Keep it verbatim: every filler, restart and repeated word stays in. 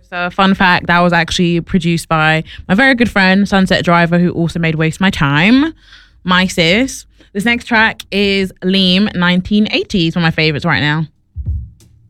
So, fun fact, that was actually produced by my very good friend, Sunset Driver, who also made Waste My Time, my sis. This next track is Leem nineteen eighty. It's one of my favorites right now.